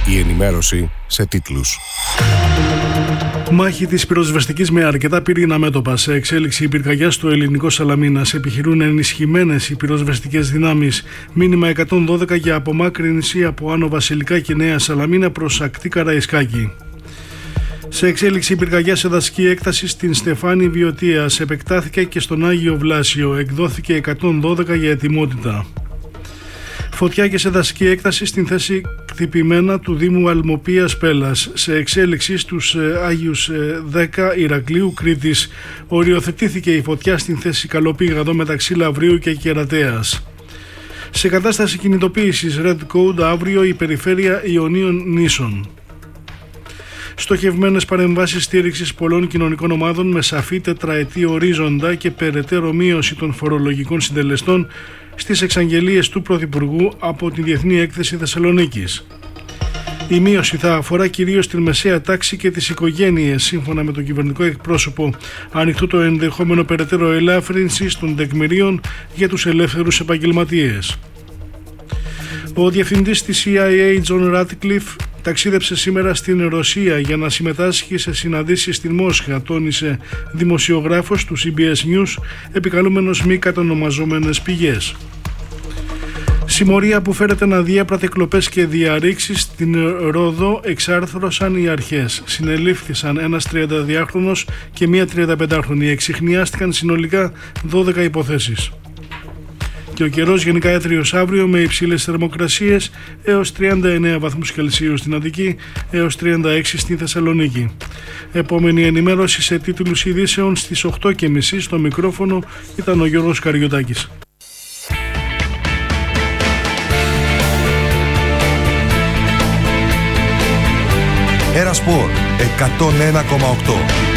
Η ενημέρωση σε τίτλους. Μάχη της πυροσβεστικής με αρκετά πυρήνα μέτωπα. Σε εξέλιξη η πυρκαγιά στο ελληνικό Σαλαμίνας. Επιχειρούν ενισχυμένες οι πυροσβεστικές δυνάμεις. Μήνυμα 112 για απομάκρυνση από Άνω Βασιλικά και Νέα Σαλαμίνα προς ακτή Καραϊσκάκη. Σε εξέλιξη η πυρκαγιά σε δασική έκταση στην Στεφάνη Βιωτίας. Επεκτάθηκε και στον Άγιο Βλάσιο. Εκδόθηκε 112 για ετοιμότητα. Φωτιά και σε δασική έκταση στην θέση κτυπημένα του Δήμου Αλμοπίας Πέλας. Σε εξέλιξη στους Άγιους 10 Ηρακλείου Κρήτης. Οριοθετήθηκε η φωτιά στην θέση Καλοπήγαδο μεταξύ Λαβρίου και Κερατέας. Σε κατάσταση κινητοποίησης Red Code αύριο η περιφέρεια Ιωνίων Νήσων. Στοχευμένες παρεμβάσεις στήριξης πολλών κοινωνικών ομάδων με σαφή τετραετή ορίζοντα και περαιτέρω μείωση των φορολογικών συντελεστών στις εξαγγελίες του Πρωθυπουργού από τη Διεθνή Έκθεση Θεσσαλονίκης. Η μείωση θα αφορά κυρίως την μεσαία τάξη και τις οικογένειες, σύμφωνα με τον κυβερνητικό εκπρόσωπο. Ανοιχτό το ενδεχόμενο περαιτέρω ελάφρυνσης των τεκμηρίων για τους ελεύθερους επαγγελματίες. Ο διευθυντής της CIA, John Ratcliffe, ταξίδεψε σήμερα στην Ρωσία για να συμμετάσχει σε συναντήσεις στην Μόσχα, τόνισε δημοσιογράφος του CBS News, επικαλούμενος μη κατονομαζόμενες πηγές. Συμμορία που φέρεται να διέπρατε κλοπές και διαρρήξεις στην Ρόδο εξάρθρωσαν οι αρχές. Συνελήφθησαν ένας 32χρονος και μία 35χρονη. Εξιχνιάστηκαν συνολικά 12 υποθέσεις. Και ο καιρός γενικά έθριος αύριο με υψηλές θερμοκρασίες έως 39 βαθμούς Κελσίου στην Αττική, έως 36 στη Θεσσαλονίκη. Επόμενη ενημέρωση σε τίτλους ειδήσεων στις 8:30. Στο μικρόφωνο ήταν ο Γιώργος Καριωτάκης. Era Sport 101,8.